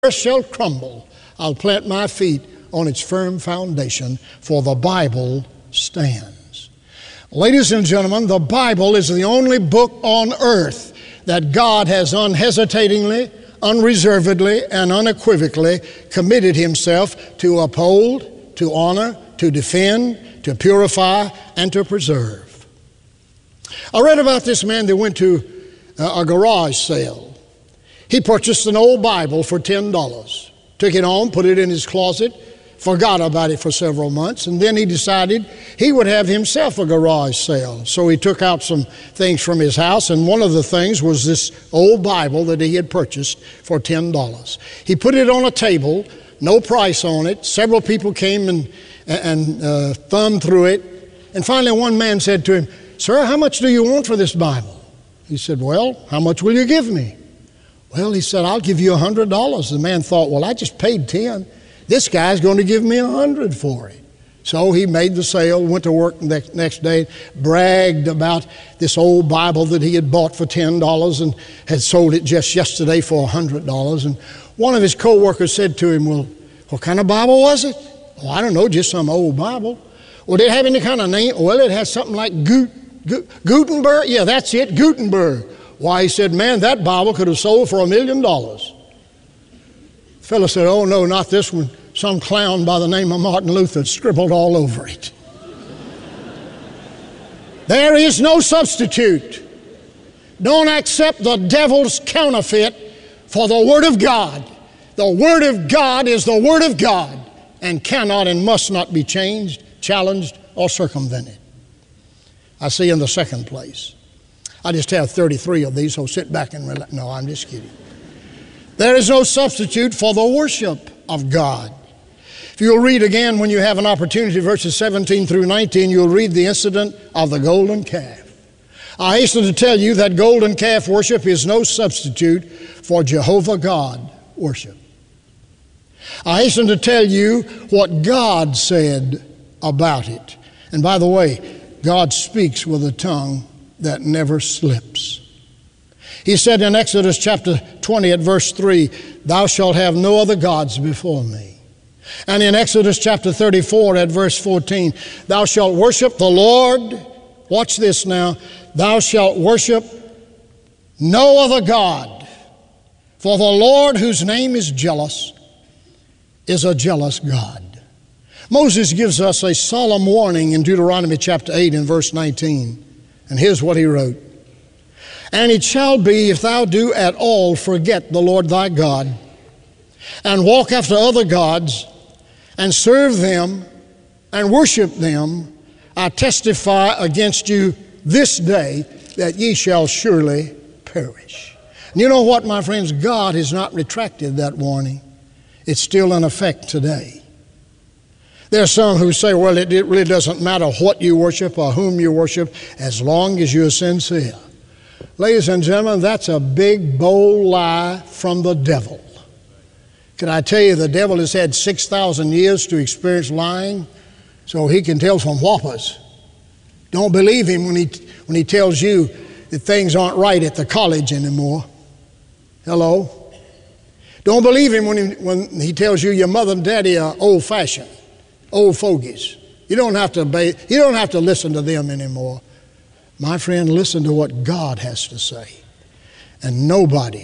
earth shall crumble, I'll plant my feet on its firm foundation, for the Bible stands. Ladies and gentlemen, the Bible is the only book on earth that God has unhesitatingly, unreservedly, and unequivocally committed himself to uphold, to honor, to defend, to purify, and to preserve. I read about this man that went to a garage sale. He purchased an old Bible for $10, took it home, put it in his closet, forgot about it for several months, and then he decided he would have himself a garage sale. So he took out some things from his house, and one of the things was this old Bible that he had purchased for $10. He put it on a table, no price on it. Several people came and thumbed through it, and finally one man said to him, "Sir, how much do you want for this Bible?" He said, "Well, how much will you give me?" "Well," he said, "I'll give you $100. The man thought, "Well, I just paid 10. This guy's going to give me 100 for it." So he made the sale, went to work the next day, bragged about this old Bible that he had bought for $10 and had sold it just yesterday for $100. And one of his co-workers said to him, "Well, what kind of Bible was it?" "Oh, I don't know, just some old Bible." "Well, did it have any kind of name?" "Well, it has something like Gutenberg." "Yeah, that's it, Gutenberg." "Why," he said, "man, that Bible could have sold for $1 million. The fellow said, "Oh, no, not this one. Some clown by the name of Martin Luther scribbled all over it." There is no substitute. Don't accept the devil's counterfeit for the Word of God. The Word of God is the Word of God and cannot and must not be changed, challenged, or circumvented. I see in the second place. I just have 33 of these, so sit back and relax. No, I'm just kidding. There is no substitute for the worship of God. If you'll read again when you have an opportunity, verses 17 through 19, you'll read the incident of the golden calf. I hasten to tell you that golden calf worship is no substitute for Jehovah God worship. I hasten to tell you what God said about it. And by the way, God speaks with a tongue that never slips. He said in Exodus chapter 20 at verse 3, "Thou shalt have no other gods before me." And in Exodus chapter 34 at verse 14, "Thou shalt worship the Lord," watch this now, "thou shalt worship no other God, for the Lord, whose name is jealous, is a jealous God." Moses gives us a solemn warning in Deuteronomy chapter 8 and verse 19. And here's what he wrote. "And it shall be, if thou do at all forget the Lord thy God, and walk after other gods, and serve them, and worship them, I testify against you this day that ye shall surely perish." And you know what, my friends? God has not retracted that warning. It's still in effect today. There are some who say, well, it really doesn't matter what you worship or whom you worship as long as you're sincere. Ladies and gentlemen, that's a big, bold lie from the devil. Can I tell you, the devil has had 6,000 years to experience lying, so he can tell from whoppers. Don't believe him when he tells you that things aren't right at the college anymore. Hello? Don't believe him when he tells you your mother and daddy are old-fashioned. Old fogies. You don't have to listen to them anymore. My friend, listen to what God has to say. And nobody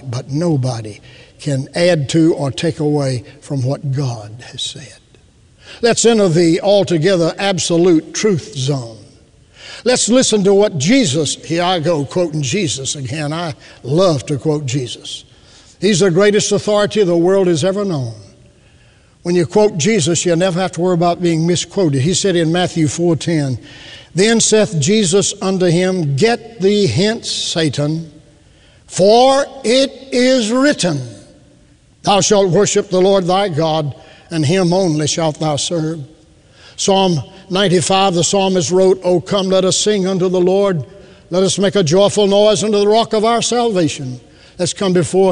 can add to or take away from what God has said. Let's enter the altogether absolute truth zone. Let's listen to what Jesus, here I go quoting Jesus again. I love to quote Jesus. He's the greatest authority the world has ever known. When you quote Jesus, you'll never have to worry about being misquoted. He said in Matthew 4:10, "Then saith Jesus unto him, Get thee hence, Satan, for it is written, Thou shalt worship the Lord thy God, and him only shalt thou serve." Psalm 95, the psalmist wrote, "O come, let us sing unto the Lord. Let us make a joyful noise unto the rock of our salvation." Let's come before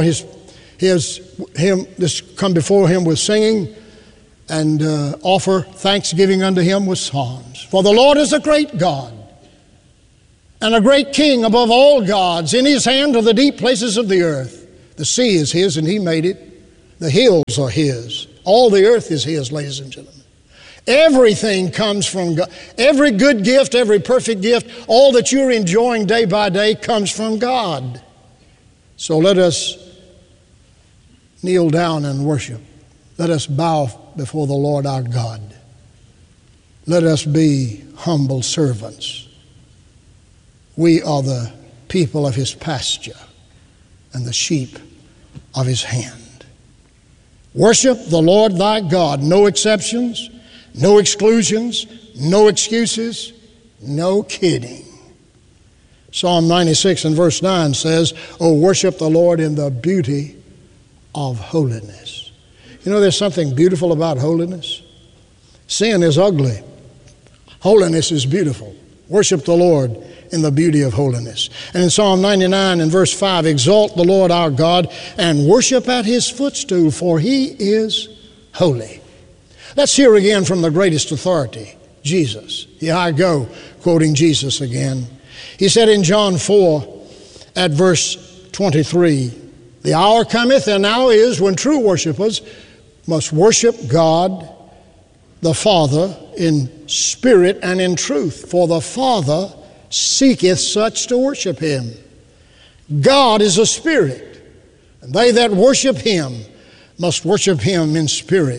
let's come before him with singing and offer thanksgiving unto him with psalms. For the Lord is a great God and a great King above all gods. In his hand are the deep places of the earth. The sea is his, and he made it. The hills are His. All the earth is His, ladies and gentlemen. Everything comes from God. Every good gift, every perfect gift, all that you're enjoying day by day comes from God. So let us kneel down and worship. Let us bow before the Lord our God. Let us be humble servants. We are the people of His pasture and the sheep of His hand. Worship the Lord thy God. No exceptions, no exclusions, no excuses, no kidding. Psalm 96 and verse 9 says, "Oh, worship the Lord in the beauty of holiness." You know, there's something beautiful about holiness. Sin is ugly. Holiness is beautiful. Worship the Lord in the beauty of holiness. And in Psalm 99 and verse 5, "Exalt the Lord our God and worship at His footstool, for He is holy." Let's hear again from the greatest authority, Jesus. Here I go, quoting Jesus again. He said in John 4 at verse 23, "The hour cometh and now is when true worshipers must worship God the Father in spirit and in truth, for the Father seeketh such to worship Him." God is a spirit, and they that worship Him must worship Him in spirit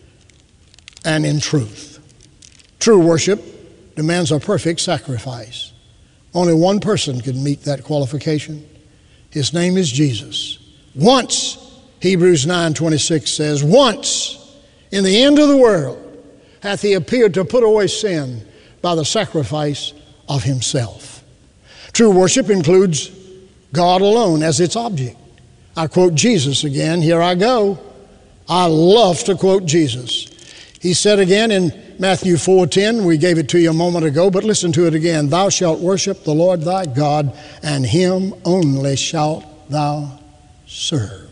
and in truth. True worship demands a perfect sacrifice. Only one person can meet that qualification. His name is Jesus. Once, Hebrews 9:26 says, once in the end of the world hath He appeared to put away sin by the sacrifice of Himself. True worship includes God alone as its object. I quote Jesus again. Here I go. I love to quote Jesus. He said again in Matthew 4:10, we gave it to you a moment ago, but listen to it again. "Thou shalt worship the Lord thy God, and Him only shalt thou serve."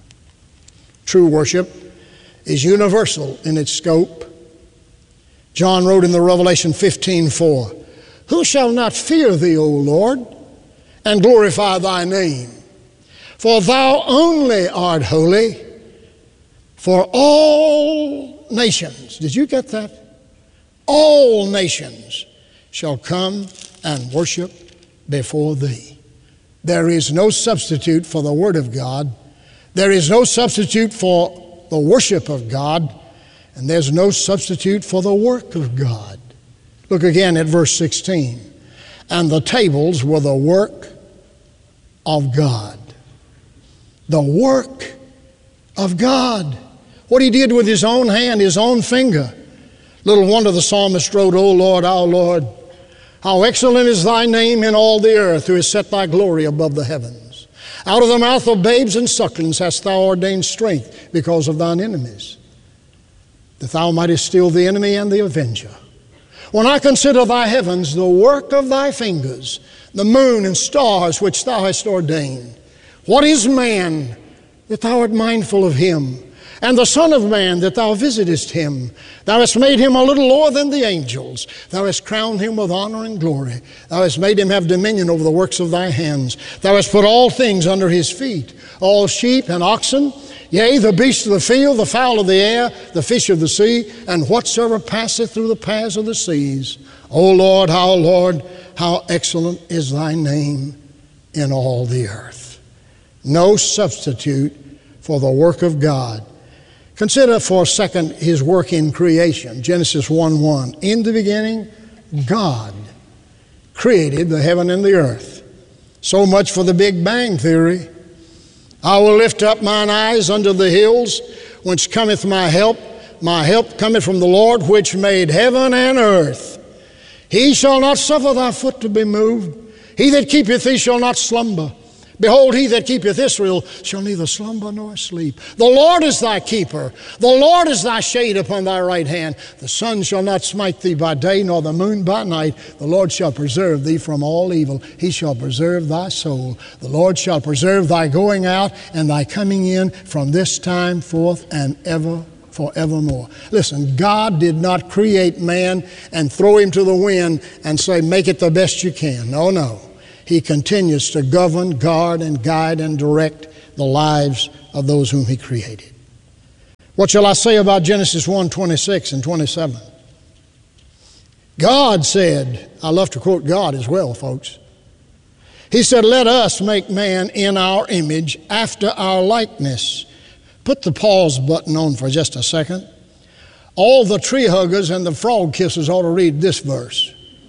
True worship is universal in its scope. John wrote in the Revelation 15:4, "Who shall not fear Thee, O Lord, and glorify Thy name? For Thou only art holy, for all nations," did you get that? "All nations shall come and worship before Thee." There is no substitute for the Word of God. There is no substitute for the worship of God. And there's no substitute for the work of God. Look again at verse 16. "And the tables were the work of God." The work of God. What He did with His own hand, His own finger. Little wonder the psalmist wrote, "O Lord, our Lord, how excellent is Thy name in all the earth, who has set Thy glory above the heavens. Out of the mouth of babes and sucklings hast Thou ordained strength because of Thine enemies, that Thou mightest still the enemy and the avenger. When I consider Thy heavens, the work of Thy fingers, the moon and stars which Thou hast ordained. What is man that Thou art mindful of him? And the Son of Man that Thou visitest him? Thou hast made him a little lower than the angels. Thou hast crowned him with honor and glory. Thou hast made him have dominion over the works of Thy hands. Thou hast put all things under his feet, all sheep and oxen, yea, the beasts of the field, the fowl of the air, the fish of the sea, and whatsoever passeth through the paths of the seas. O Lord, how excellent is Thy name in all the earth." No substitute for the work of God. Consider for a second His work in creation. Genesis 1:1. "In the beginning, God created the heaven and the earth." So much for the Big Bang Theory. "I will lift up mine eyes unto the hills, whence cometh my help. My help cometh from the Lord, which made heaven and earth. He shall not suffer thy foot to be moved. He that keepeth thee shall not slumber. Behold, He that keepeth Israel shall neither slumber nor sleep. The Lord is thy keeper. The Lord is thy shade upon thy right hand. The sun shall not smite thee by day, nor the moon by night. The Lord shall preserve thee from all evil. He shall preserve thy soul. The Lord shall preserve thy going out and thy coming in from this time forth and forevermore." Listen, God did not create man and throw him to the wind and say, "Make it the best you can." No. He continues to govern, guard, and guide and direct the lives of those whom He created. What shall I say about Genesis 1:26 and 27? God said, I love to quote God as well, folks. He said, let us make man in our image after our likeness. Put the pause button on for just a second. All the tree huggers and the frog kissers ought to read this verse.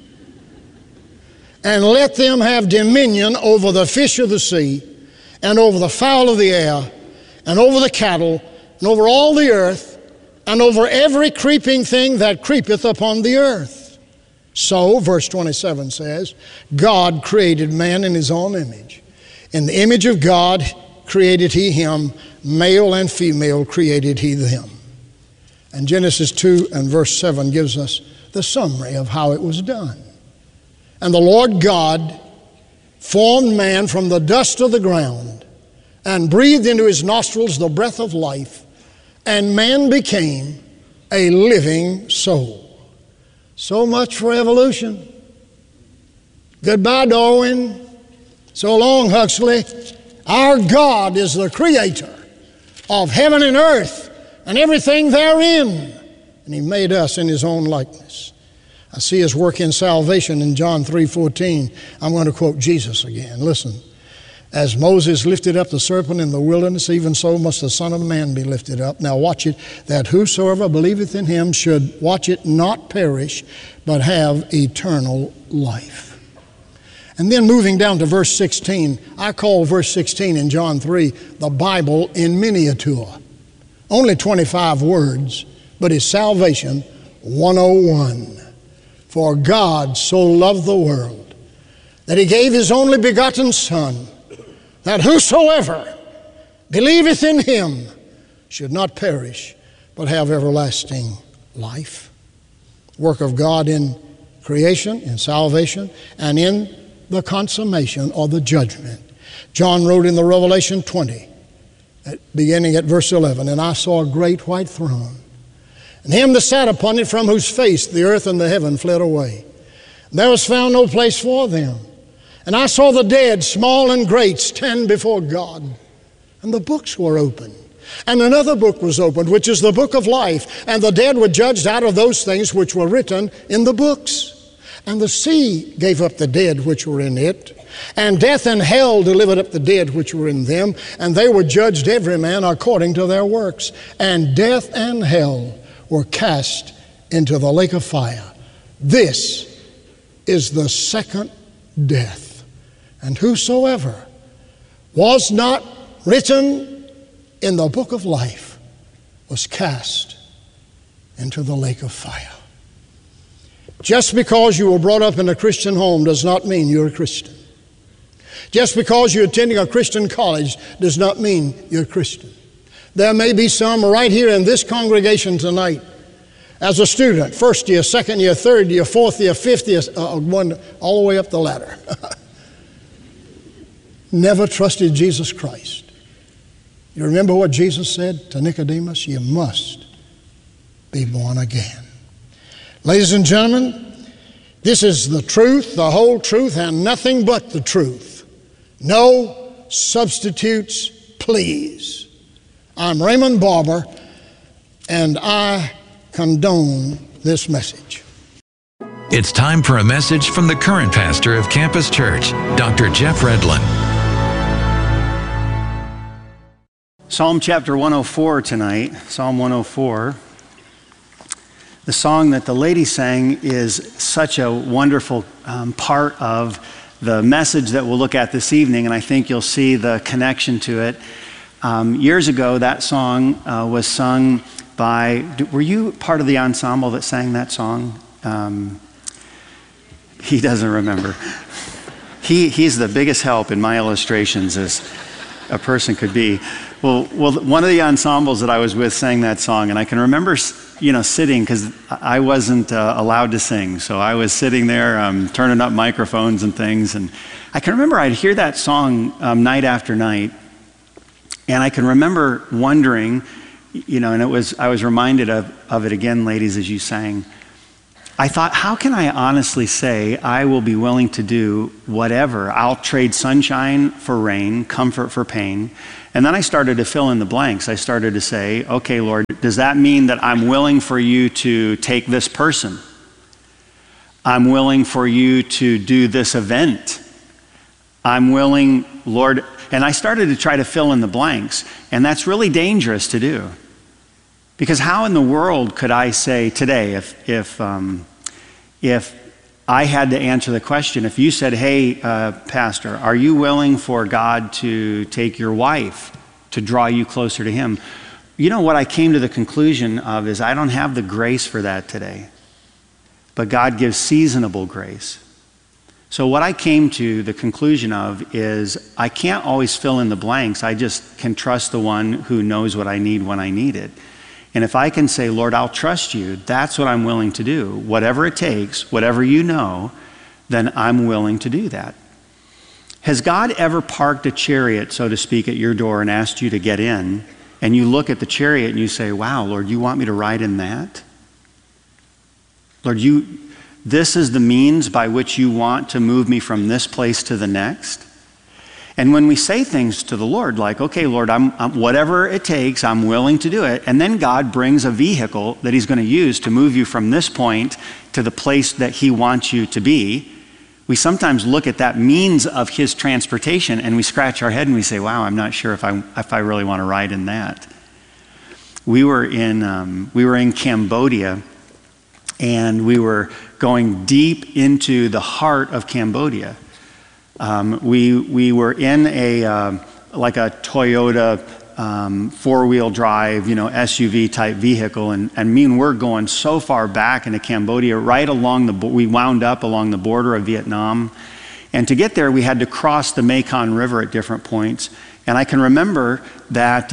And let them have dominion over the fish of the sea, and over the fowl of the air, and over the cattle, and over all the earth, and over every creeping thing that creepeth upon the earth. So, verse 27 says, God created man in his own image. In the image of God created he him, male and female created he them. And Genesis 2 and verse 7 gives us the summary of how it was done. And the Lord God formed man from the dust of the ground and breathed into his nostrils the breath of life, and man became a living soul. So much for evolution. Goodbye, Darwin. So long, Huxley. Our God is the creator of heaven and earth and everything therein, and he made us in his own likeness. I see his work in salvation in John 3:14. I'm going to quote Jesus again. Listen. As Moses lifted up the serpent in the wilderness, even so must the Son of Man be lifted up. Now watch it, that whosoever believeth in him should, watch it, not perish, but have eternal life. And then moving down to verse 16, I call verse 16 in John 3 the Bible in miniature. Only 25 words, but it's salvation 101. For God so loved the world that he gave his only begotten Son, that whosoever believeth in him should not perish, but have everlasting life. Work of God in creation, in salvation, and in the consummation or the judgment. John wrote in the Revelation 20, beginning at verse 11, and I saw a great white throne, and him that sat upon it, from whose face the earth and the heaven fled away. And there was found no place for them. And I saw the dead, small and great, stand before God. And the books were opened. And another book was opened, which is the book of life. And the dead were judged out of those things which were written in the books. And the sea gave up the dead which were in it. And death and hell delivered up the dead which were in them. And they were judged every man according to their works. And death and hell were cast into the lake of fire. This is the second death. And whosoever was not written in the book of life was cast into the lake of fire. Just because you were brought up in a Christian home does not mean you're a Christian. Just because you're attending a Christian college does not mean you're a Christian. There may be some right here in this congregation tonight as a student, first year, second year, third year, fourth year, fifth year, one all the way up the ladder. Never trusted Jesus Christ. You remember what Jesus said to Nicodemus? You must be born again. Ladies and gentlemen, this is the truth, the whole truth, and nothing but the truth. No substitutes, please. I'm Raymond Barber, and I condone this message. It's time for a message from the current pastor of Campus Church, Dr. Jeff Redlin. Psalm chapter 104 tonight, Psalm 104. The song that the lady sang is such a wonderful part of the message that we'll look at this evening, and I think you'll see the connection to it. Years ago, that song was sung by, were you part of the ensemble that sang that song? He doesn't remember. He's the biggest help in my illustrations as a person could be. Well, one of the ensembles that I was with sang that song, and I can remember, sitting, because I wasn't allowed to sing, so I was sitting there turning up microphones and things, and I can remember I'd hear that song night after night, and I can remember wondering, and I was reminded of it again, ladies, as you sang. I thought, how can I honestly say I will be willing to do whatever? I'll trade sunshine for rain, comfort for pain. And then I started to fill in the blanks. I started to say, okay, Lord, does that mean that I'm willing for you to take this person? I'm willing for you to do this event. I'm willing, Lord, and I started to try to fill in the blanks. And that's really dangerous to do. Because how in the world could I say today, if I had to answer the question, if you said, hey, Pastor, are you willing for God to take your wife to draw you closer to him? You know what I came to the conclusion of is I don't have the grace for that today. But God gives seasonable grace. So what I came to the conclusion of is I can't always fill in the blanks. I just can trust the one who knows what I need when I need it. And if I can say, Lord, I'll trust you, that's what I'm willing to do. Whatever it takes, whatever you know, then I'm willing to do that. Has God ever parked a chariot, so to speak, at your door and asked you to get in, and you look at the chariot and you say, wow, Lord, you want me to ride in that? Lord, this is the means by which you want to move me from this place to the next? And when we say things to the Lord like, okay, Lord, I'm whatever it takes, I'm willing to do it. And then God brings a vehicle that he's going to use to move you from this point to the place that he wants you to be. We sometimes look at that means of his transportation and we scratch our head and we say, wow, I'm not sure if I really want to ride in that. We were in Cambodia, and we were going deep into the heart of Cambodia. We were in like a Toyota four-wheel drive, SUV type vehicle, and me and we're going so far back into Cambodia, right along we wound up along the border of Vietnam, and to get there we had to cross the Mekong River at different points. And I can remember that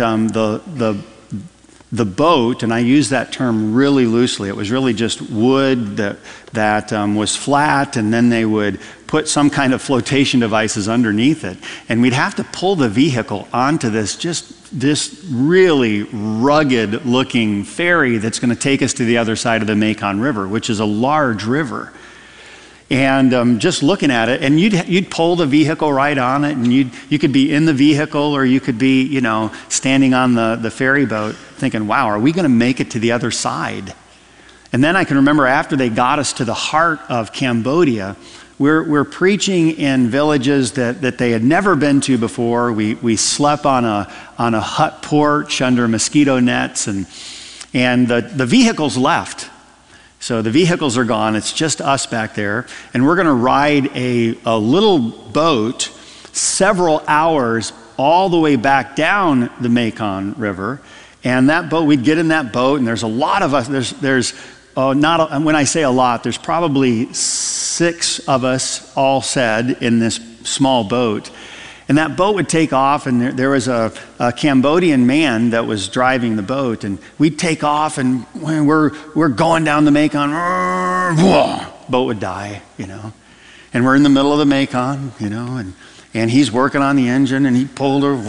the boat, and I use that term really loosely, it was really just wood that was flat, and then they would put some kind of flotation devices underneath it. And we'd have to pull the vehicle onto this really rugged looking ferry that's going to take us to the other side of the Mekong River, which is a large river. And just looking at it, and you'd pull the vehicle right on it, and you could be in the vehicle, or you could be, standing on the ferry boat thinking, wow, are we going to make it to the other side? And then I can remember after they got us to the heart of Cambodia, we're preaching in villages that they had never been to before. We slept on a hut porch under mosquito nets, and the vehicles left. So the vehicles are gone. It's just us back there. And we're going to ride a little boat several hours all the way back down the Mekong River. And that boat, we'd get in that boat, and there's a lot of us. When I say a lot, there's probably 6 of us all said in this small boat. And that boat would take off, and there was a Cambodian man that was driving the boat, and we'd take off, and we're going down the Mekong, boat would die, and we're in the middle of the Mekong, and he's working on the engine, and he pulled her,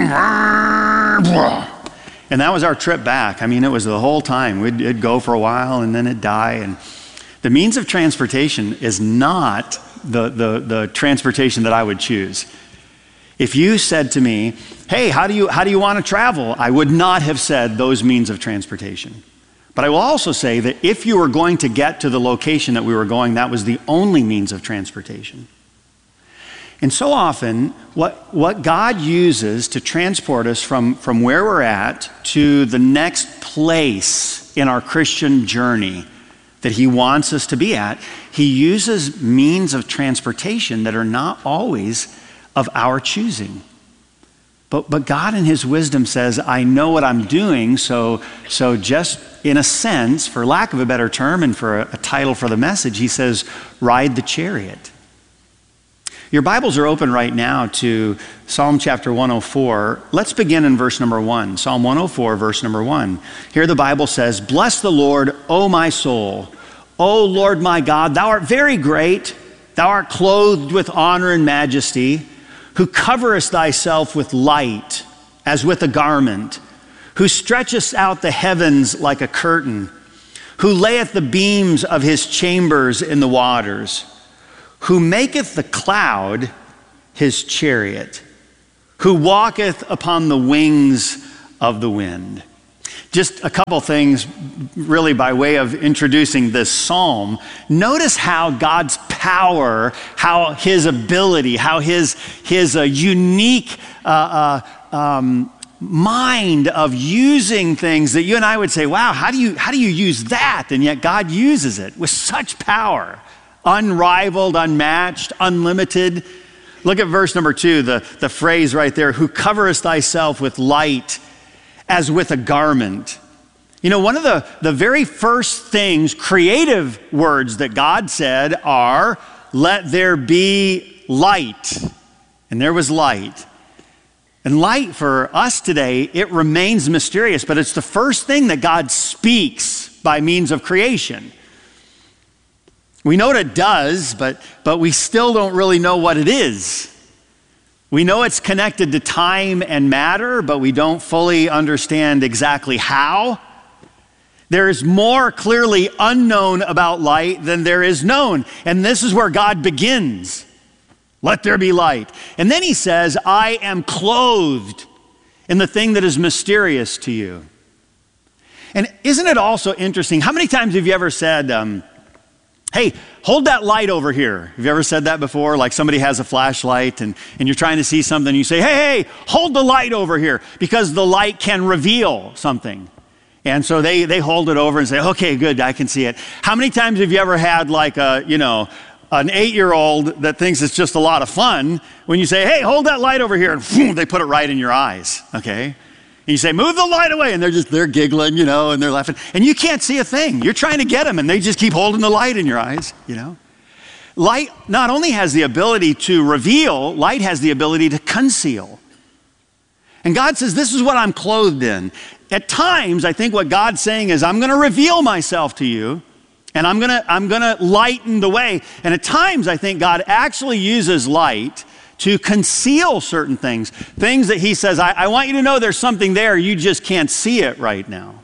and that was our trip back. I mean, it was the whole time. It'd go for a while, and then it'd die. And the means of transportation is not the transportation that I would choose. If you said to me, hey, how do you want to travel? I would not have said those means of transportation. But I will also say that if you were going to get to the location that we were going, that was the only means of transportation. And so often, what God uses to transport us from where we're at to the next place in our Christian journey that he wants us to be at, he uses means of transportation that are not always of our choosing. But God in his wisdom says, I know what I'm doing, so just in a sense, for lack of a better term and for a title for the message, he says, ride the chariot. Your Bibles are open right now to Psalm chapter 104. Let's begin in verse number 1. Psalm 104, verse number 1. Here the Bible says, bless the Lord, O my soul. O Lord my God, thou art very great. Thou art clothed with honor and majesty, who coverest thyself with light as with a garment, who stretchest out the heavens like a curtain, who layeth the beams of his chambers in the waters, who maketh the cloud his chariot, who walketh upon the wings of the wind. Just a couple things really by way of introducing this psalm. Notice how God's power, how his ability, how his unique mind of using things that you and I would say, wow, how do you use that? And yet God uses it with such power, unrivaled, unmatched, unlimited. Look at verse number 2, the phrase right there, who coverest thyself with light as with a garment. You know, one of the very first things, creative words that God said are, let there be light. And there was light. And light for us today, it remains mysterious, but it's the first thing that God speaks by means of creation. We know what it does, but we still don't really know what it is. We know it's connected to time and matter, but we don't fully understand exactly how. There is more clearly unknown about light than there is known. And this is where God begins. Let there be light. And then he says, I am clothed in the thing that is mysterious to you. And isn't it also interesting? How many times have you ever said, hey, hold that light over here? Have you ever said that before? Like somebody has a flashlight and you're trying to see something. And you say, hey, hold the light over here, because the light can reveal something. And so they hold it over and say, okay, good, I can see it. How many times have you ever had like an 8-year-old that thinks it's just a lot of fun when you say, hey, hold that light over here, and boom, they put it right in your eyes, okay? And you say, move the light away, and they're giggling, and they're laughing. And you can't see a thing. You're trying to get them, and they just keep holding the light in your eyes, Light not only has the ability to reveal, light has the ability to conceal. And God says, this is what I'm clothed in. At times, I think what God's saying is, I'm going to reveal myself to you, and I'm gonna lighten the way. And at times, I think God actually uses light to conceal certain things that he says, I want you to know there's something there, you just can't see it right now.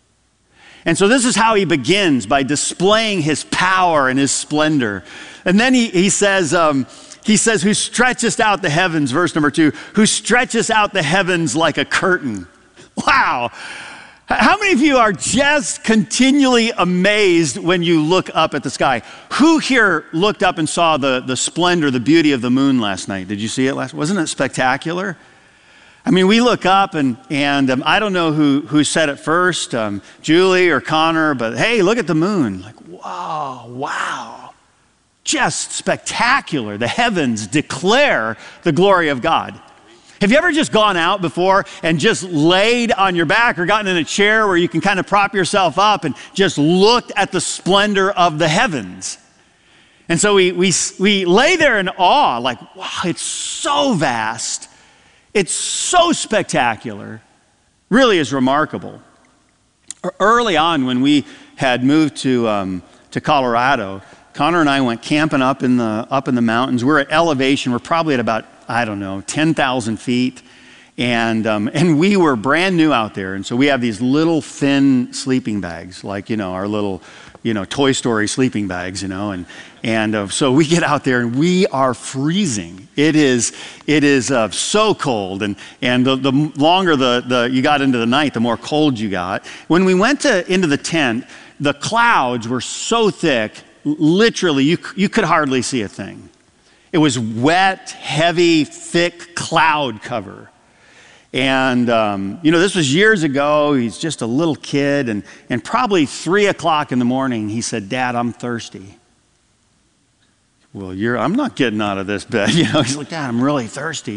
And so this is how he begins, by displaying his power and his splendor. And then he says, who stretchest out the heavens, verse number 2, who stretchest out the heavens like a curtain. Wow. How many of you are just continually amazed when you look up at the sky? Who here looked up and saw the splendor, the beauty of the moon last night? Did you see it Wasn't it spectacular? I mean, we look up and I don't know who said it first, Julie or Connor, but hey, look at the moon. Like, wow. Just spectacular. The heavens declare the glory of God. Have you ever just gone out before and just laid on your back or gotten in a chair where you can kind of prop yourself up and just looked at the splendor of the heavens? And so we lay there in awe, like, wow, it's so vast. It's so spectacular. Really is remarkable. Early on, when we had moved to Colorado, Connor and I went camping up in the mountains. We're at elevation. We're probably at about 10,000 feet. And we were brand new out there. And so we have these little thin sleeping bags, like, our little, Toy Story sleeping bags, And so we get out there and we are freezing. It is so cold. And the longer you got into the night, the more cold you got. When we went into the tent, the clouds were so thick, literally, you could hardly see a thing. It was wet, heavy, thick cloud cover. And, this was years ago. He's just a little kid. And probably 3 o'clock in the morning, he said, Dad, I'm thirsty. Well, I'm not getting out of this bed. He's like, Dad, I'm really thirsty.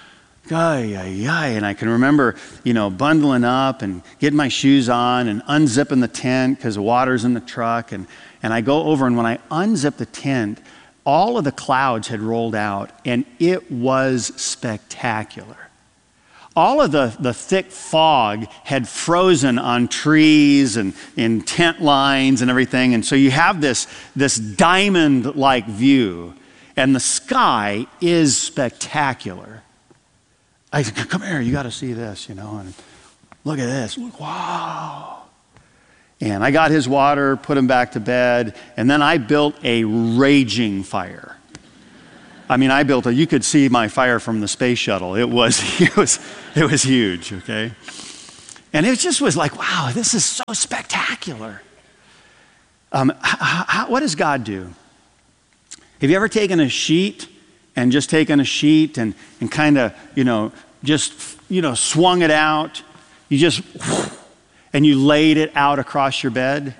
And I can remember, bundling up and getting my shoes on and unzipping the tent because the water's in the truck. And I go over, and when I unzip the tent, all of the clouds had rolled out, and it was spectacular. All of the thick fog had frozen on trees and in tent lines and everything. And so you have this diamond-like view, and the sky is spectacular. I said, come here, you got to see this, and look at this. Wow. And I got his water, put him back to bed, and then I built a raging fire. I mean, you could see my fire from the space shuttle. It was huge, okay? And it just was like, wow, this is so spectacular. What does God do? Have you ever taken a sheet and kind of, swung it out? And you laid it out across your bed?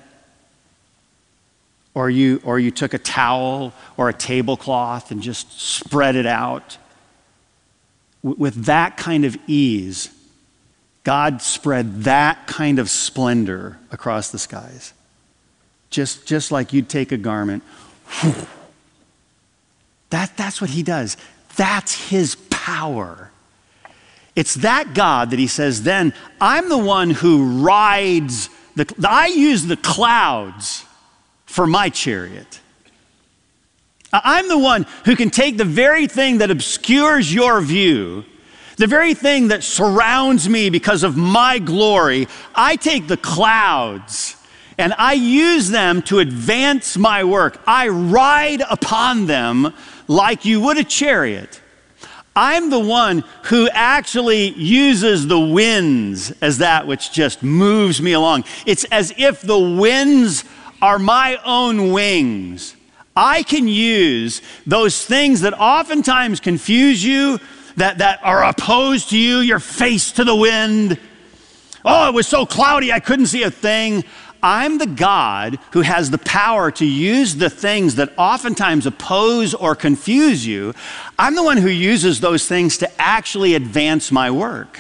Or you took a towel or a tablecloth and just spread it out? With that kind of ease, God spread that kind of splendor across the skies. Just like you'd take a garment. That's what he does. That's his power. It's that God that he says, then I'm the one who rides, I use the clouds for my chariot. I'm the one who can take the very thing that obscures your view, the very thing that surrounds me because of my glory. I take the clouds and I use them to advance my work. I ride upon them like you would a chariot. I'm the one who actually uses the winds as that which just moves me along. It's as if the winds are my own wings. I can use those things that oftentimes confuse you, that are opposed to you, your face to the wind. Oh, it was so cloudy I couldn't see a thing. I'm the God who has the power to use the things that oftentimes oppose or confuse you. I'm the one who uses those things to actually advance my work.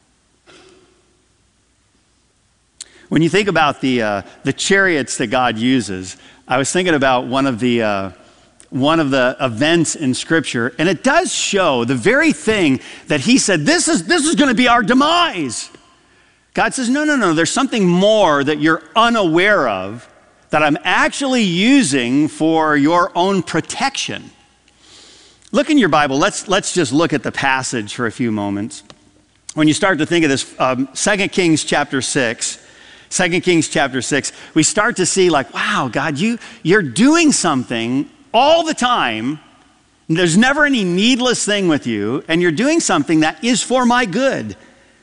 When you think about the chariots that God uses, I was thinking about one of the events in Scripture, and it does show the very thing that he said, this is going to be our demise. God says, no, there's something more that you're unaware of that I'm actually using for your own protection. Look in your Bible. Let's just look at the passage for a few moments. When you start to think of this, 2 Kings chapter 6, we start to see like, wow, God, you're doing something all the time. There's never any needless thing with you, and you're doing something that is for my good.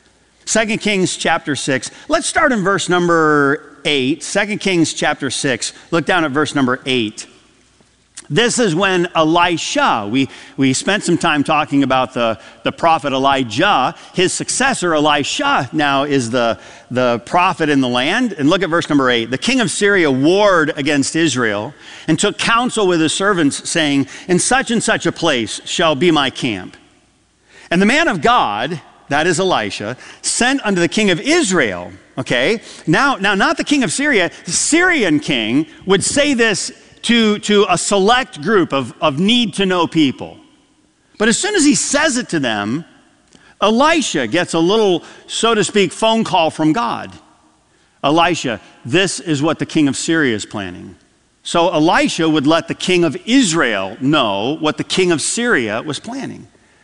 2 Kings chapter 6. Let's start in verse number 8. 2 Kings chapter 6. Look down at verse number 8. This is when Elisha, we spent some time talking about the prophet Elijah. His successor, Elisha, now is the prophet in the land. And look at verse number 8. The king of Syria warred against Israel and took counsel with his servants, saying, in such and such a place shall be my camp. And the man of God, that is Elisha, sent unto the king of Israel. Okay, now not the king of Syria, the Syrian king would say this to a select group of need-to-know people. But as soon as he says it to them, Elisha gets a little, so to speak, phone call from God. Elisha, this is what the king of Syria is planning. So Elisha would let the king of Israel know what the king of Syria was planning.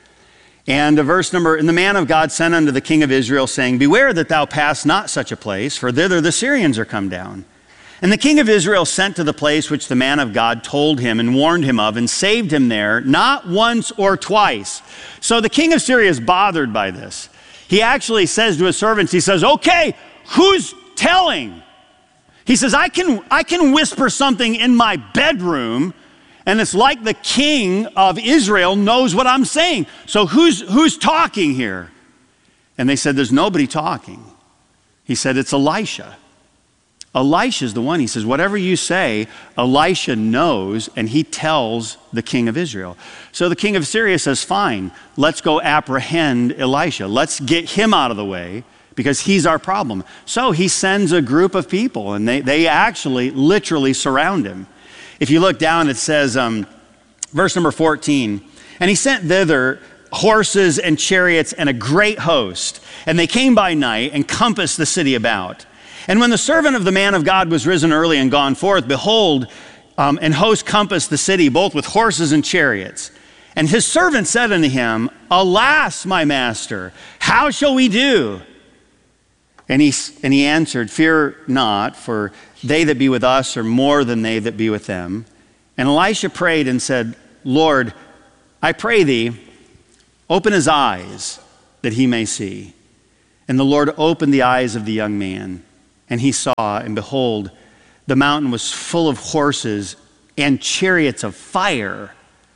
And and the man of God sent unto the king of Israel, saying, beware that thou pass not such a place, for thither the Syrians are come down. And the king of Israel sent to the place which the man of God told him and warned him of, and saved him there, not once or twice. So the king of Syria is bothered by this. He actually says to his servants, he says, okay, who's telling? He says, I can whisper something in my bedroom, and it's like the king of Israel knows what I'm saying. So who's talking here? And they said, there's nobody talking. He said, it's Elisha. Elisha's the one. He says, whatever you say, Elisha knows, and he tells the king of Israel. So the king of Syria says, fine, let's go apprehend Elisha. Let's get him out of the way, because he's our problem. So he sends a group of people, and they actually literally surround him. If you look down, it says, verse number 14, and he sent thither horses and chariots and a great host, and they came by night and compassed the city about. And when the servant of the man of God was risen early and gone forth, behold, an host compassed the city, both with horses and chariots. And his servant said unto him, alas, my master, how shall we do? And he answered, "Fear not, for they that be with us are more than they that be with them." And Elisha prayed and said, "Lord, I pray thee, open his eyes that he may see." And the Lord opened the eyes of the young man, and he saw, and behold, the mountain was full of horses and chariots of fire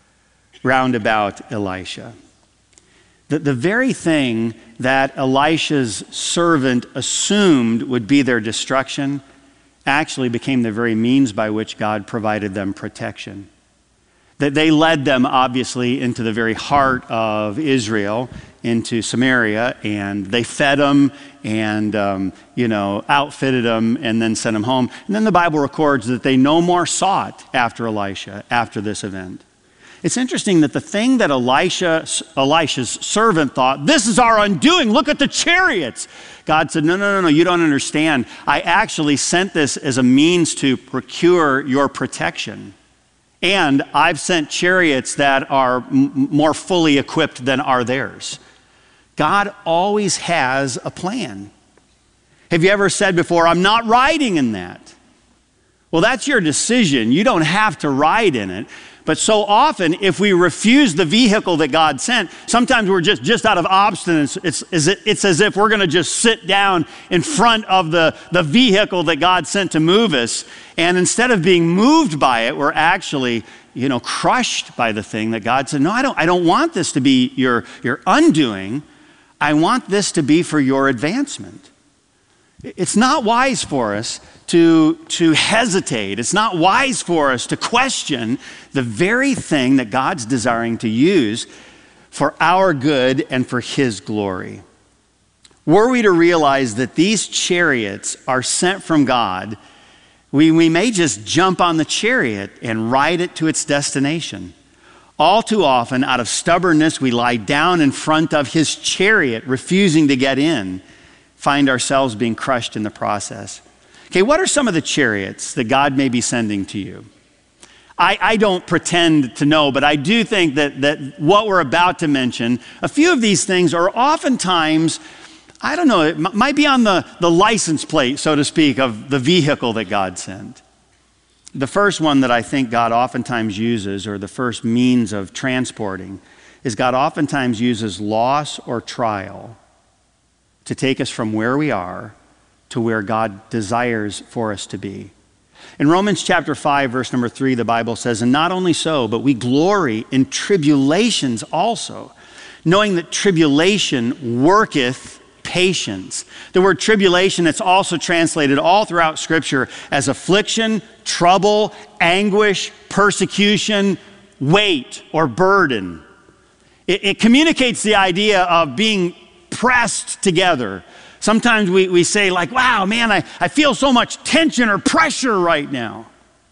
round about Elisha. The very thing that Elisha's servant assumed would be their destruction actually became the very means by which God provided them protection. That they led them, obviously, into the very heart of Israel, into Samaria, and they fed them and, outfitted them and then sent them home. And then the Bible records that they no more sought after Elisha after this event. It's interesting that the thing that Elisha's servant thought, this is our undoing, look at the chariots. God said, no, you don't understand. I actually sent this as a means to procure your protection. And I've sent chariots that are more fully equipped than are theirs. God always has a plan. Have you ever said before, I'm not riding in that? Well, that's your decision. You don't have to ride in it. But so often, if we refuse the vehicle that God sent, sometimes we're just out of obstinance. It's as if we're going to just sit down in front of the vehicle that God sent to move us. And instead of being moved by it, we're actually, crushed by the thing that God said, no, I don't want this to be your undoing. I want this to be for your advancement. It's not wise for us to hesitate. It's not wise for us to question the very thing that God's desiring to use for our good and for his glory. Were we to realize that these chariots are sent from God, we may just jump on the chariot and ride it to its destination. All too often, out of stubbornness, we lie down in front of his chariot, refusing to get in, find ourselves being crushed in the process. Okay, what are some of the chariots that God may be sending to you? I don't pretend to know, but I do think that what we're about to mention, a few of these things are oftentimes, I don't know, it might be on the license plate, so to speak, of the vehicle that God sent. The first one that I think God oftentimes uses, or the first means of transporting, is God oftentimes uses loss or trial to take us from where we are to where God desires for us to be. In Romans chapter 5, verse number 3, the Bible says, "And not only so, but we glory in tribulations also, knowing that tribulation worketh patience." The word tribulation, it's also translated all throughout Scripture as affliction, trouble, anguish, persecution, weight, or burden. It communicates the idea of being pressed together. Sometimes we say like, wow, man, I feel so much tension or pressure right now.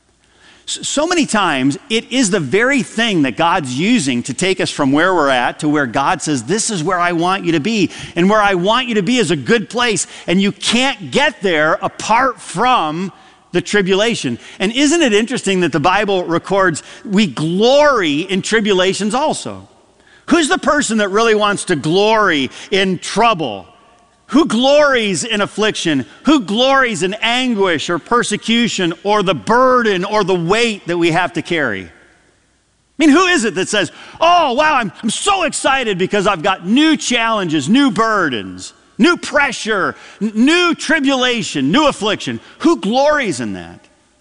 So many times, it is the very thing that God's using to take us from where we're at to where God says, this is where I want you to be. And where I want you to be is a good place. And you can't get there apart from the tribulation. And isn't it interesting that the Bible records we glory in tribulations also? Who's the person that really wants to glory in trouble? Who glories in affliction? Who glories in anguish or persecution or the burden or the weight that we have to carry? I mean, who is it that says, oh, wow, I'm so excited because I've got new challenges, new burdens, new pressure, new tribulation, new affliction? Who glories in that?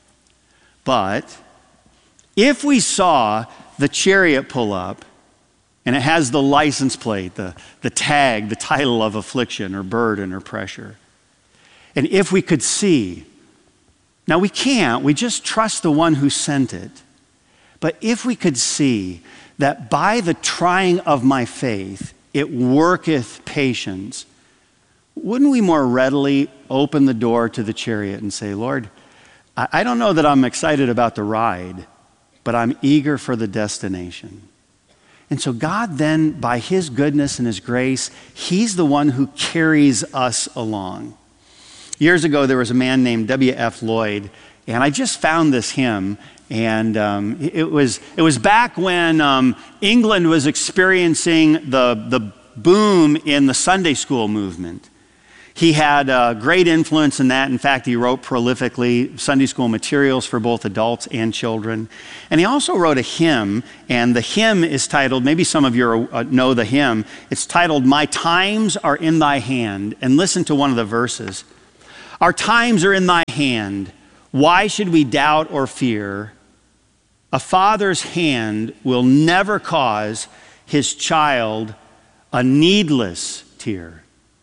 But if we saw the chariot pull up, and it has the license plate, the tag, the title of affliction or burden or pressure. And if we could see, now we can't, we just trust the one who sent it. But if we could see that by the trying of my faith, it worketh patience, wouldn't we more readily open the door to the chariot and say, Lord, I don't know that I'm excited about the ride, but I'm eager for the destination. And so God then, by his goodness and his grace, he's the one who carries us along. Years ago, there was a man named W.F. Lloyd, and I just found this hymn, and it was back when England was experiencing the boom in the Sunday school movement. He had a great influence in that. In fact, he wrote prolifically Sunday school materials for both adults and children. And he also wrote a hymn, and the hymn is titled, maybe some of you know the hymn, it's titled, "My Times Are in Thy Hand." And listen to one of the verses. "Our times are in thy hand. Why should we doubt or fear? A father's hand will never cause his child a needless tear."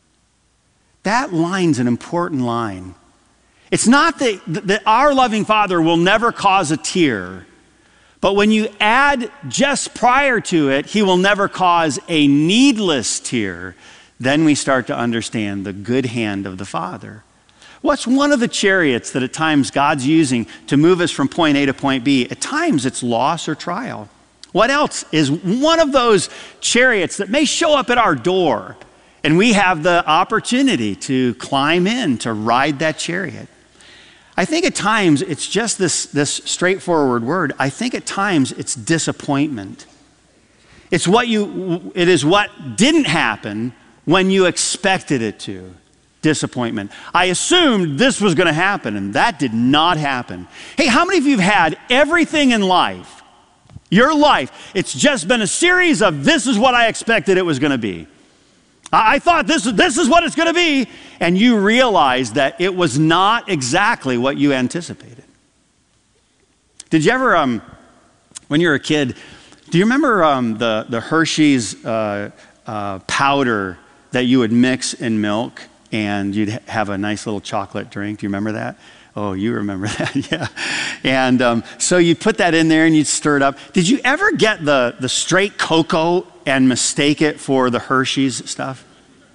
That line's an important line. It's not that our loving Father will never cause a tear, but when you add just prior to it, he will never cause a needless tear, then we start to understand the good hand of the Father. What's one of the chariots that at times God's using to move us from point A to point B? At times it's loss or trial. What else is one of those chariots that may show up at our door, and we have the opportunity to climb in, to ride that chariot? I think at times it's just this straightforward word. I think at times it's disappointment. It is what didn't happen when you expected it to. Disappointment. I assumed this was going to happen, and that did not happen. Hey, how many of you have had everything in life, your life, it's just been a series of this is what I expected it was going to be. I thought this is what it's going to be, and you realize that it was not exactly what you anticipated. Did you ever, when you were a kid, do you remember the Hershey's powder that you would mix in milk and you'd have a nice little chocolate drink? Do you remember that? Oh, you remember that, yeah. And so you put that in there and you'd stir it up. Did you ever get the straight cocoa and mistake it for the Hershey's stuff?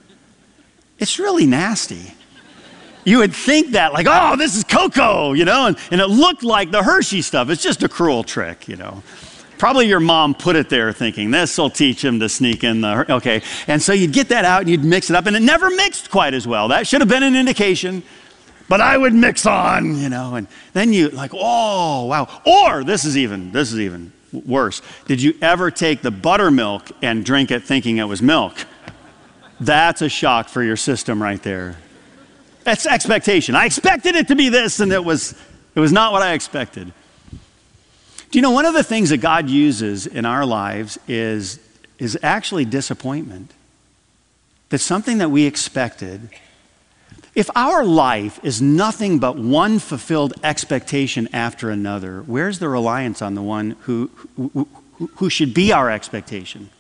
It's really nasty. You would think that, like, oh, this is cocoa, you know, and it looked like the Hershey stuff. It's just a cruel trick, you know. Probably your mom put it there thinking, this will teach him to sneak in okay. And so you'd get that out and you'd mix it up, and it never mixed quite as well. That should have been an indication. But I would mix on, you know, and then you like, oh, wow. Or this is even worse. Did you ever take the buttermilk and drink it thinking it was milk? That's a shock for your system right there. That's expectation. I expected it to be this, and it was not what I expected. Do you know one of the things that God uses in our lives is actually disappointment? That's something that we expected. If our life is nothing but one fulfilled expectation after another, where's the reliance on the one who should be our expectation?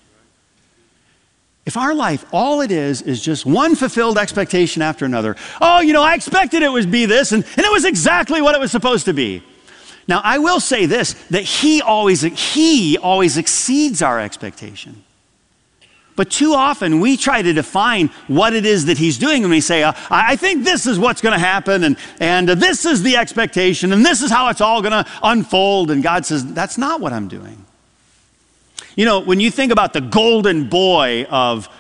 If our life, all it is just one fulfilled expectation after another. Oh, you know, I expected it would be this, and it was exactly what it was supposed to be. Now, I will say this, that he always exceeds our expectation. But too often we try to define what it is that he's doing, and we say, I think this is what's going to happen, and this is the expectation, and this is how it's all going to unfold. And God says, that's not what I'm doing. You know, when you think about the golden boy of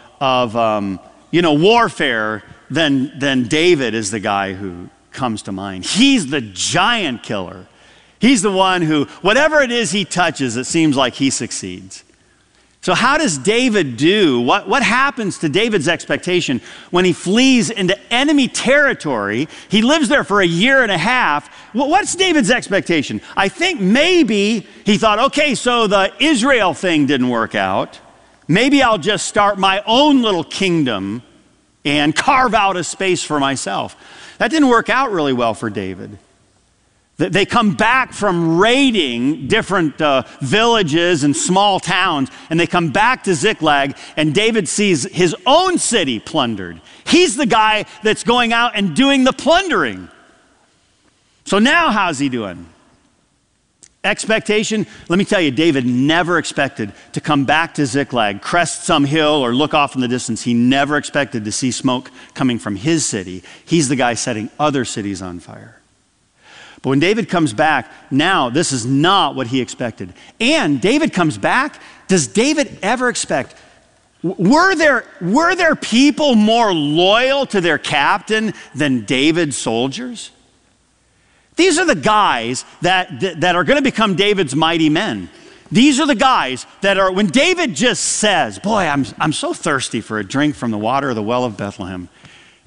warfare, then David is the guy who comes to mind. He's the giant killer. He's the one who, whatever it is he touches, it seems like he succeeds. So how does David do? What happens to David's expectation when he flees into enemy territory? He lives there for 1.5 years. What's David's expectation? I think maybe he thought, okay, so the Israel thing didn't work out. Maybe I'll just start my own little kingdom and carve out a space for myself. That didn't work out really well for David. They come back from raiding different villages and small towns, and they come back to Ziklag, and David sees his own city plundered. He's the guy that's going out and doing the plundering. So now how's he doing? Expectation, let me tell you, David never expected to come back to Ziklag, crest some hill, or look off in the distance. He never expected to see smoke coming from his city. He's the guy setting other cities on fire. But when David comes back, now this is not what he expected. And David comes back, does David ever expect, were there people more loyal to their captain than David's soldiers? These are the guys that are going to become David's mighty men. These are the guys that are, when David just says, boy, I'm so thirsty for a drink from the water of the well of Bethlehem.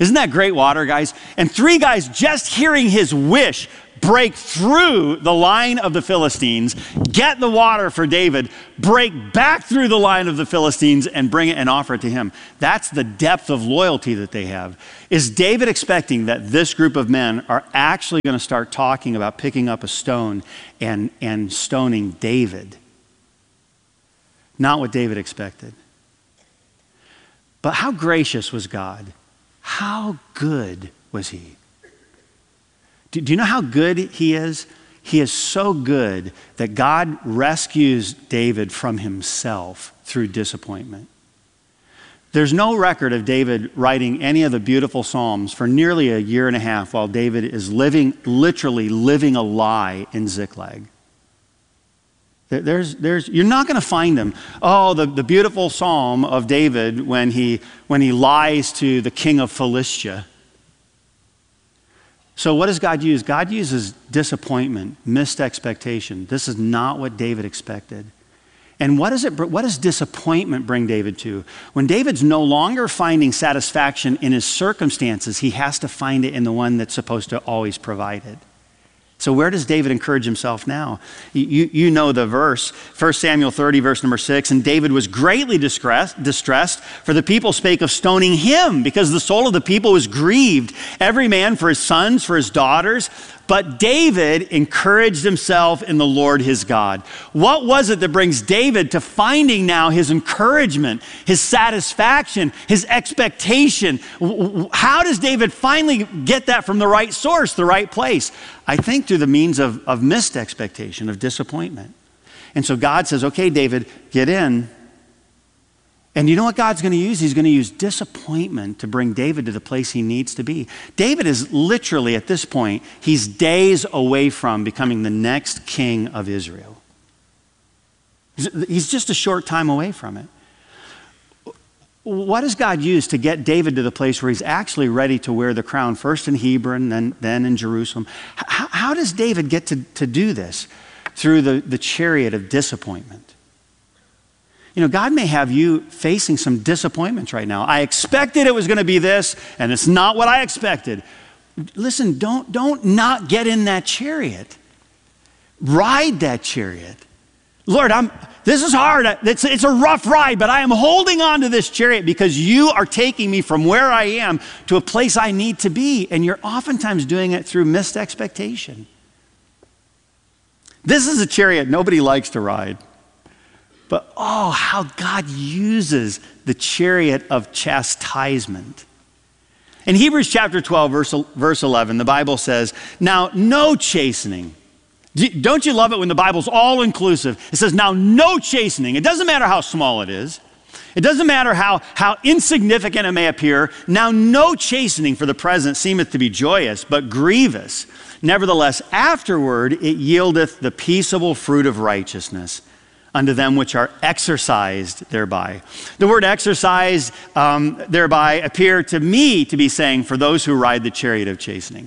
Isn't that great water, guys? And 3 guys just hearing his wish break through the line of the Philistines, get the water for David, break back through the line of the Philistines and bring it and offer it to him. That's the depth of loyalty that they have. Is David expecting that this group of men are actually going to start talking about picking up a stone and stoning David? Not what David expected. But how gracious was God? How good was he? Do you know how good he is? He is so good that God rescues David from himself through disappointment. There's no record of David writing any of the beautiful Psalms for nearly a year and a half while David is literally living a lie in Ziklag. You're not going to find him. Oh, the beautiful Psalm of David when he lies to the king of Philistia. So what does God use? God uses disappointment, missed expectation. This is not what David expected. And what does disappointment bring David to? When David's no longer finding satisfaction in his circumstances, he has to find it in the one that's supposed to always provide it. So where does David encourage himself now? You know the verse, 1 Samuel 30, verse number 6, and David was greatly distressed, for the people spake of stoning him, because the soul of the people was grieved, every man for his sons, for his daughters. But David encouraged himself in the Lord his God. What was it that brings David to finding now his encouragement, his satisfaction, his expectation? How does David finally get that from the right source, the right place? I think through the means of missed expectation, of disappointment. And so God says, okay, David, get in. And you know what God's going to use? He's going to use disappointment to bring David to the place he needs to be. David is literally, at this point, he's days away from becoming the next king of Israel. He's just a short time away from it. What does God use to get David to the place where he's actually ready to wear the crown, first in Hebron, then in Jerusalem? How does David get to do this? Through the chariot of disappointment. You know, God may have you facing some disappointments right now. I expected it was going to be this, and it's not what I expected. Listen, don't not get in that chariot. Ride that chariot. Lord, this is hard. It's a rough ride, but I am holding on to this chariot because you are taking me from where I am to a place I need to be. And you're oftentimes doing it through missed expectation. This is a chariot nobody likes to ride. But oh, how God uses the chariot of chastisement. In Hebrews chapter 12, verse 11, the Bible says, now no chastening. Don't you love it when the Bible's all inclusive? It says, now no chastening. It doesn't matter how small it is. It doesn't matter how insignificant it may appear. Now no chastening for the present seemeth to be joyous, but grievous. Nevertheless, afterward it yieldeth the peaceable fruit of righteousness unto them which are exercised thereby. The word exercised thereby appear to me to be saying for those who ride the chariot of chastening.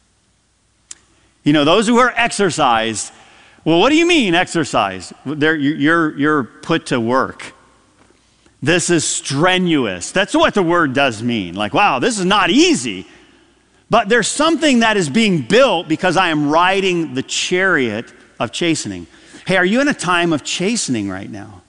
You know, those who are exercised, well, what do you mean exercised? You're put to work. This is strenuous. That's what the word does mean. Like, wow, this is not easy. But there's something that is being built because I am riding the chariot of chastening. Hey, are you in a time of chastening right now?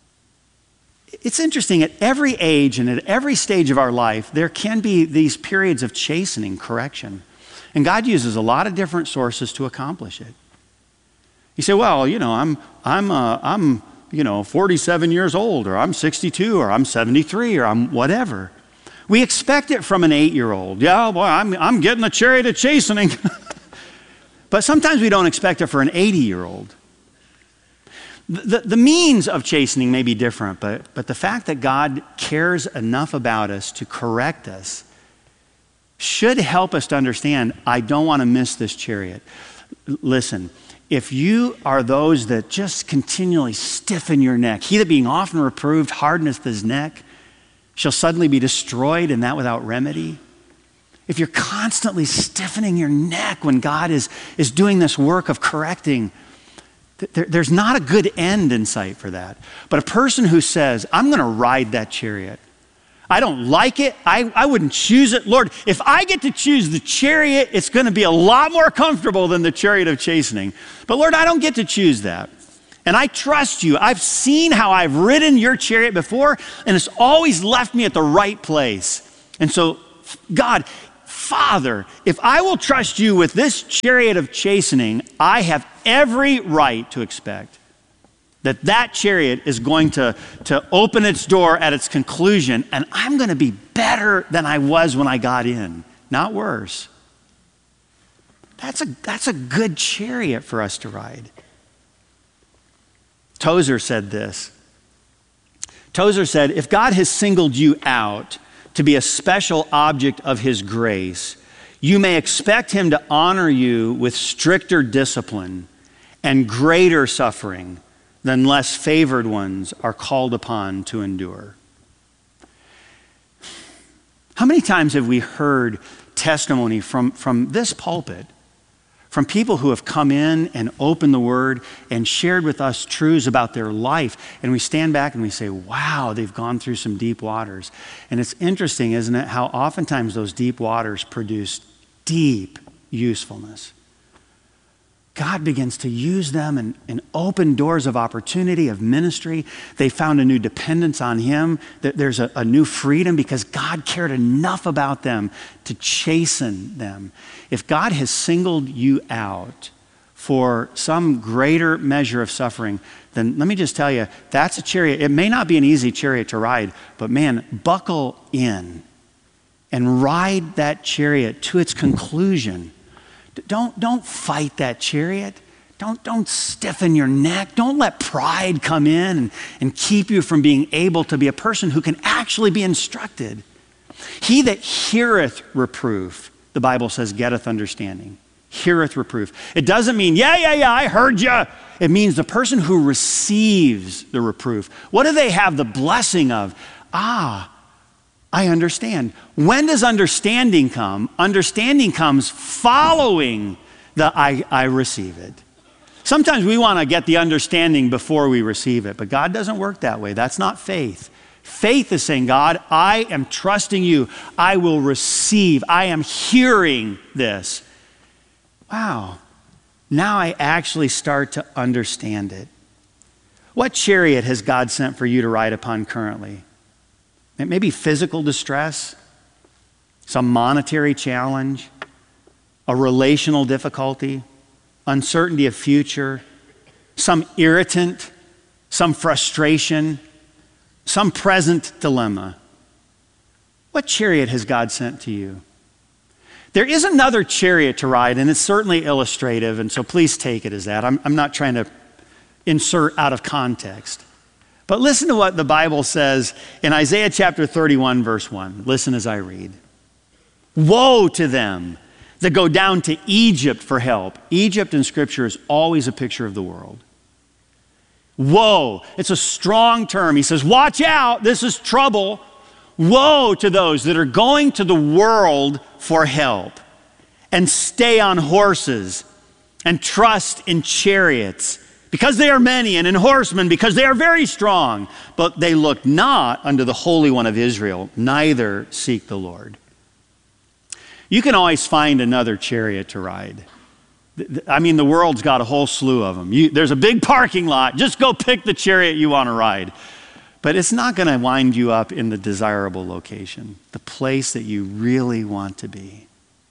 It's interesting, at every age and at every stage of our life, there can be these periods of chastening, correction. And God uses a lot of different sources to accomplish it. You say, well, you know, I'm 47 years old, or I'm 62, or I'm 73, or I'm whatever. We expect it from an 8-year-old. Yeah, boy, I'm getting the chariot of chastening. But sometimes we don't expect it for an 80-year-old. The means of chastening may be different, but the fact that God cares enough about us to correct us should help us to understand, I don't want to miss this chariot. Listen, if you are those that just continually stiffen your neck, he that being often reproved hardeneth his neck shall suddenly be destroyed, and that without remedy. If you're constantly stiffening your neck when God is doing this work of correcting, there's not a good end in sight for that. But a person who says, I'm going to ride that chariot. I don't like it. I wouldn't choose it. Lord, if I get to choose the chariot, it's going to be a lot more comfortable than the chariot of chastening. But Lord, I don't get to choose that. And I trust you. I've seen how I've ridden your chariot before, and it's always left me at the right place. And so, God, Father, if I will trust you with this chariot of chastening, I have every right to expect that chariot is going to open its door at its conclusion, and I'm going to be better than I was when I got in, not worse. That's a good chariot for us to ride. Tozer said this. Tozer said, if God has singled you out to be a special object of his grace, you may expect him to honor you with stricter discipline and greater suffering than less favored ones are called upon to endure. How many times have we heard testimony from this pulpit, from people who have come in and opened the word and shared with us truths about their life, and we stand back and we say, wow, they've gone through some deep waters. And it's interesting, isn't it, how oftentimes those deep waters produce deep usefulness. God begins to use them and open doors of opportunity, of ministry. They found a new dependence on him. There's a new freedom because God cared enough about them to chasten them. If God has singled you out for some greater measure of suffering, then let me just tell you, that's a chariot. It may not be an easy chariot to ride, but man, buckle in and ride that chariot to its conclusion. Don't fight that chariot. Don't stiffen your neck. Don't let pride come in and keep you from being able to be a person who can actually be instructed. He that heareth reproof, the Bible says, getteth understanding. Heareth reproof. It doesn't mean, yeah, I heard you. It means the person who receives the reproof. What do they have the blessing of? I understand. When does understanding come? Understanding comes following the I receive it. Sometimes we want to get the understanding before we receive it, but God doesn't work that way. That's not faith. Faith is saying, God, I am trusting you. I will receive. I am hearing this. Wow. Now I actually start to understand it. What chariot has God sent for you to ride upon currently? It may be physical distress, some monetary challenge, a relational difficulty, uncertainty of future, some irritant, some frustration, some present dilemma. What chariot has God sent to you? There is another chariot to ride, and it's certainly illustrative, and so please take it as that. I'm not trying to insert out of context. But listen to what the Bible says in Isaiah chapter 31, verse 1. Listen as I read. Woe to them that go down to Egypt for help. Egypt in Scripture is always a picture of the world. Woe. It's a strong term. He says, watch out. This is trouble. Woe to those that are going to the world for help and stay on horses and trust in chariots, because they are many, and in horsemen, because they are very strong. But they look not unto the Holy One of Israel, neither seek the Lord. You can always find another chariot to ride. I mean, the world's got a whole slew of them. There's a big parking lot. Just go pick the chariot you want to ride. But it's not going to wind you up in the desirable location, the place that you really want to be.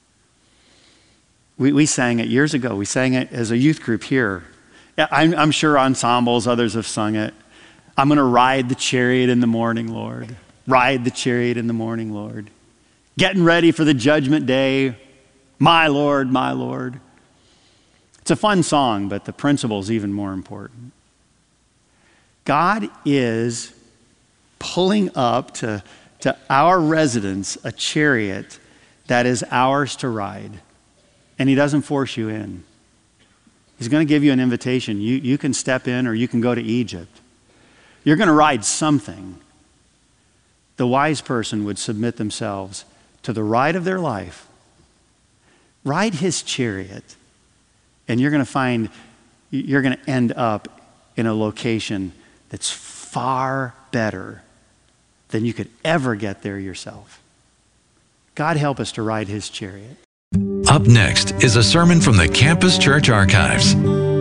We sang it years ago. We sang it as a youth group here. I'm sure ensembles, others have sung it. I'm going to ride the chariot in the morning, Lord. Ride the chariot in the morning, Lord. Getting ready for the judgment day. My Lord, my Lord. It's a fun song, but the principle is even more important. God is pulling up to our residence a chariot that is ours to ride. And he doesn't force you in. He's going to give you an invitation. You can step in or you can go to Egypt. You're going to ride something. The wise person would submit themselves to the ride of their life. Ride his chariot. And you're going to end up in a location that's far better than you could ever get there yourself. God help us to ride his chariot. Up next is a sermon from the Campus Church Archives.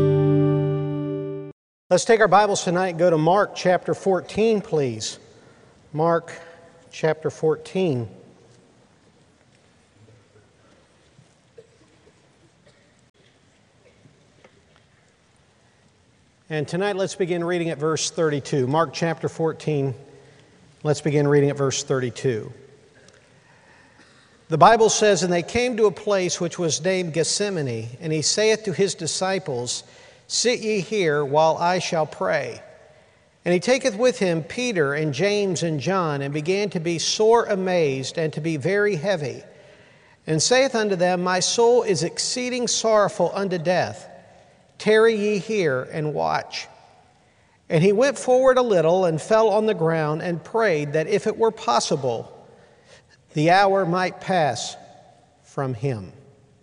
Let's take our Bibles tonight and go to Mark chapter 14, please. Mark chapter 14. And tonight let's begin reading at verse 32. Mark chapter 14, let's begin reading at verse 32. The Bible says, "And they came to a place which was named Gethsemane, and he saith to his disciples, Sit ye here while I shall pray. And he taketh with him Peter and James and John, and began to be sore amazed and to be very heavy, and saith unto them, My soul is exceeding sorrowful unto death. Tarry ye here and watch. And he went forward a little and fell on the ground and prayed that if it were possible, the hour might pass from him."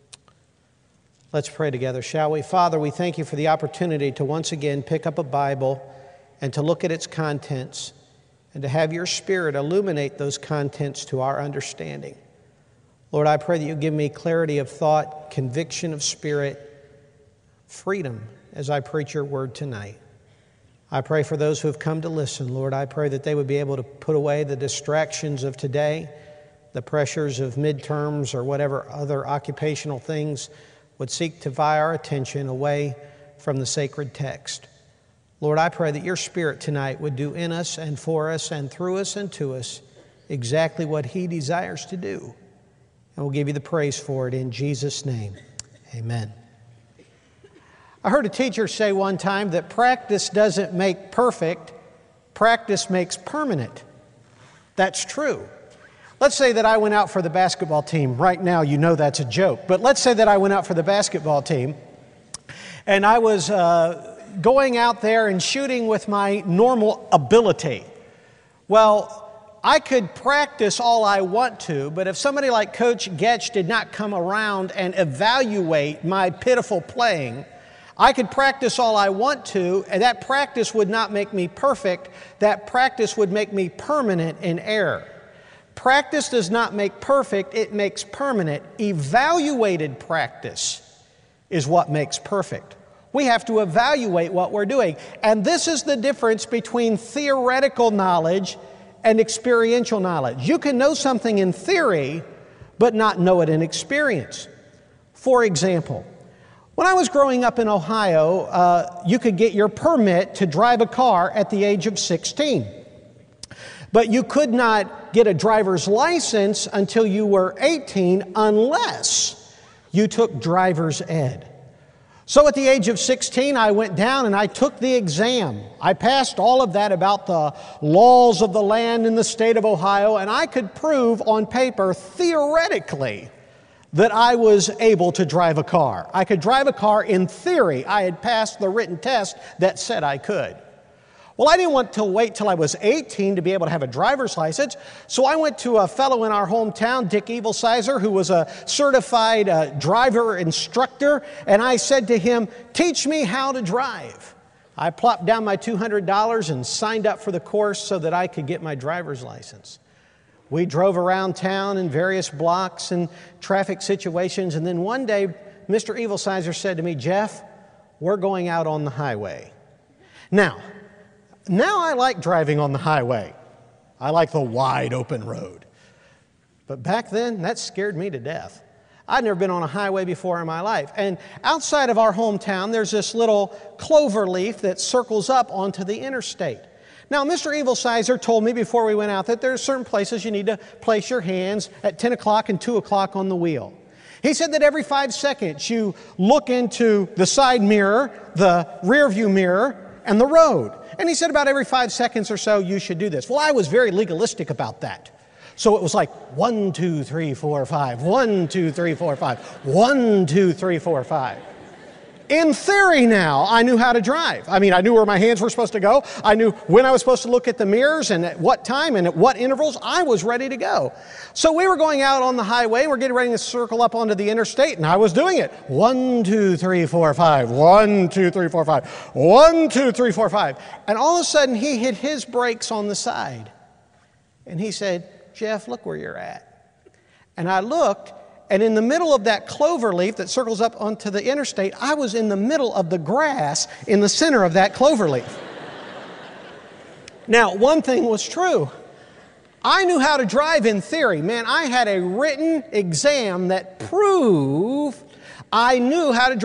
Let's pray together, shall we? Father, we thank you for the opportunity to once again pick up a Bible and to look at its contents and to have your Spirit illuminate those contents to our understanding. Lord, I pray that you give me clarity of thought, conviction of spirit, freedom as I preach your word tonight. I pray for those who have come to listen, Lord. I pray that they would be able to put away the distractions of today, the pressures of midterms or whatever other occupational things would seek to vie our attention away from the sacred text. Lord, I pray that your Spirit tonight would do in us and for us and through us and to us exactly what he desires to do. And we'll give you the praise for it in Jesus' name. Amen. I heard a teacher say one time that practice doesn't make perfect, practice makes permanent. That's true. Let's say that I went out for the basketball team. Right now, you know that's a joke. But let's say that I went out for the basketball team, and I was going out there and shooting with my normal ability. Well, I could practice all I want to, but if somebody like Coach Getch did not come around and evaluate my pitiful playing, I could practice all I want to, and that practice would not make me perfect. That practice would make me permanent in error. Practice does not make perfect, it makes permanent. Evaluated practice is what makes perfect. We have to evaluate what we're doing. And this is the difference between theoretical knowledge and experiential knowledge. You can know something in theory, but not know it in experience. For example, when I was growing up in Ohio, you could get your permit to drive a car at the age of 16. But you could not get a driver's license until you were 18 unless you took driver's ed. So at the age of 16, I went down and I took the exam. I passed all of that about the laws of the land in the state of Ohio, and I could prove on paper, theoretically, that I was able to drive a car. I could drive a car in theory. I had passed the written test that said I could. Well, I didn't want to wait till I was 18 to be able to have a driver's license, so I went to a fellow in our hometown, Dick Evilsizer, who was a certified driver instructor, and I said to him, "Teach me how to drive." I plopped down my $200 and signed up for the course so that I could get my driver's license. We drove around town in various blocks and traffic situations, and then one day, Mr. Evilsizer said to me, "Jeff, we're going out on the highway." Now I like driving on the highway. I like the wide open road. But back then, that scared me to death. I'd never been on a highway before in my life. And outside of our hometown, there's this little clover leaf that circles up onto the interstate. Now, Mr. Evilsizer told me before we went out that there are certain places you need to place your hands at 10 o'clock and 2 o'clock on the wheel. He said that every 5 seconds you look into the side mirror, the rear view mirror, and the road. And he said about every 5 seconds or so you should do this. Well, I was very legalistic about that. So it was like 1, 2, 3, 4, 5, 1, 2, 3, 4, 5, 1, 2, 3, 4, 5. In theory now, I knew how to drive. I mean, I knew where my hands were supposed to go. I knew when I was supposed to look at the mirrors and at what time and at what intervals. I was ready to go. So we were going out on the highway. We're getting ready to circle up onto the interstate, and I was doing it. 1, 2, 3, 4, 5. 1, 2, 3, 4, 5. 1, 2, 3, 4, 5. And all of a sudden, he hit his brakes on the side. And he said, Jeff, look where you're at. And I looked, and in the middle of that clover leaf that circles up onto the interstate, I was in the middle of the grass in the center of that clover leaf. Now, one thing was true. I knew how to drive in theory. Man, I had a written exam that proved I knew how to drive.